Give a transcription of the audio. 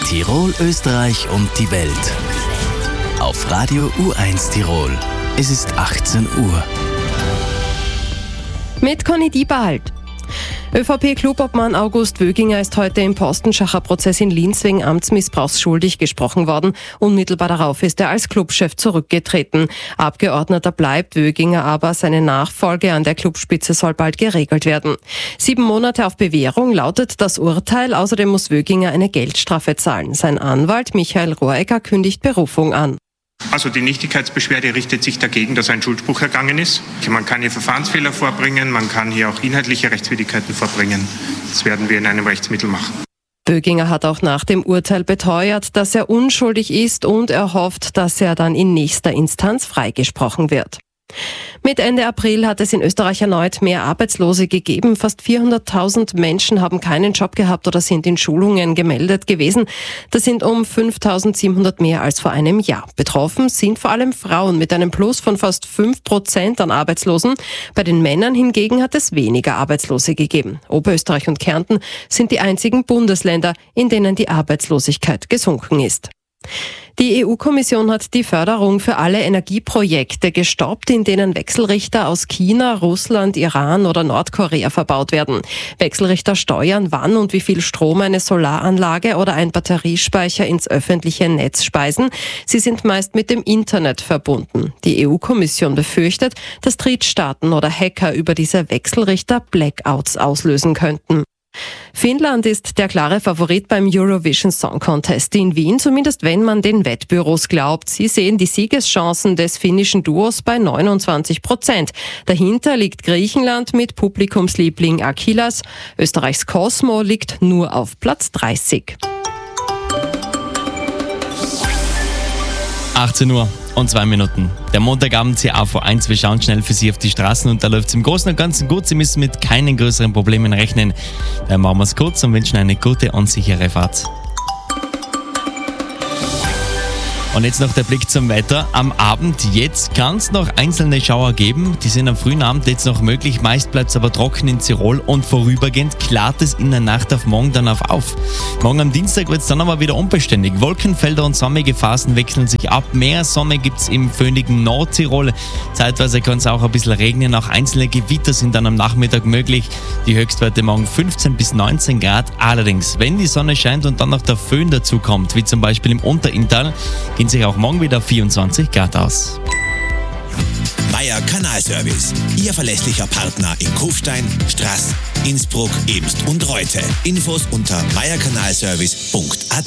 Tirol, Österreich und die Welt. Auf Radio U1 Tirol. Es ist 18 Uhr. Mit Conny Diebald. ÖVP-Clubobmann August Wöginger ist heute im Postenschacher Prozess in Linz wegen Amtsmissbrauchs schuldig gesprochen worden. Unmittelbar darauf ist er als Clubchef zurückgetreten. Abgeordneter bleibt Wöginger, aber seine Nachfolge an der Clubspitze soll bald geregelt werden. 7 Monate auf Bewährung lautet das Urteil. Außerdem muss Wöginger eine Geldstrafe zahlen. Sein Anwalt Michael Rohregger kündigt Berufung an. Also die Nichtigkeitsbeschwerde richtet sich dagegen, dass ein Schuldspruch ergangen ist. Man kann hier Verfahrensfehler vorbringen, man kann hier auch inhaltliche Rechtswidrigkeiten vorbringen. Das werden wir in einem Rechtsmittel machen. Wöginger hat auch nach dem Urteil beteuert, dass er unschuldig ist und er hofft, dass er dann in nächster Instanz freigesprochen wird. Mit Ende April hat es in Österreich erneut mehr Arbeitslose gegeben. Fast 400.000 Menschen haben keinen Job gehabt oder sind in Schulungen gemeldet gewesen. Das sind um 5.700 mehr als vor einem Jahr. Betroffen sind vor allem Frauen mit einem Plus von fast 5% an Arbeitslosen. Bei den Männern hingegen hat es weniger Arbeitslose gegeben. Oberösterreich und Kärnten sind die einzigen Bundesländer, in denen die Arbeitslosigkeit gesunken ist. Die EU-Kommission hat die Förderung für alle Energieprojekte gestoppt, in denen Wechselrichter aus China, Russland, Iran oder Nordkorea verbaut werden. Wechselrichter steuern, wann und wie viel Strom eine Solaranlage oder ein Batteriespeicher ins öffentliche Netz speisen. Sie sind meist mit dem Internet verbunden. Die EU-Kommission befürchtet, dass Drittstaaten oder Hacker über diese Wechselrichter Blackouts auslösen könnten. Finnland ist der klare Favorit beim Eurovision Song Contest in Wien, zumindest wenn man den Wettbüros glaubt. Sie sehen die Siegeschancen des finnischen Duos bei 29%. Dahinter liegt Griechenland mit Publikumsliebling Achilles. Österreichs Cosmo liegt nur auf Platz 30. 18 Uhr und 2 Minuten. Der Montagabend CAV1. Wir schauen schnell für Sie auf die Straßen und da läuft es im Großen und Ganzen gut. Sie müssen mit keinen größeren Problemen rechnen. Dann machen wir es kurz und wünschen eine gute und sichere Fahrt. Und jetzt noch der Blick zum Wetter. Am Abend jetzt kann es noch einzelne Schauer geben. Die sind am frühen Abend jetzt noch möglich. Meist bleibt es aber trocken in Tirol und vorübergehend klart es in der Nacht auf morgen dann auf. Morgen am Dienstag wird es dann aber wieder unbeständig. Wolkenfelder und sonnige Phasen wechseln sich ab. Mehr Sonne gibt es im föhnigen Nordtirol. Zeitweise kann es auch ein bisschen regnen. Auch einzelne Gewitter sind dann am Nachmittag möglich. Die Höchstwerte morgen 15 bis 19 Grad. Allerdings, wenn die Sonne scheint und dann noch der Föhn dazu kommt, wie zum Beispiel im Unterinntal, gehen sich auch morgen wieder 24 Grad aus. Meier Kanalservice. Ihr verlässlicher Partner in Kufstein, Straß, Innsbruck, Ebst und Reute. Infos unter meierkanalservice.at.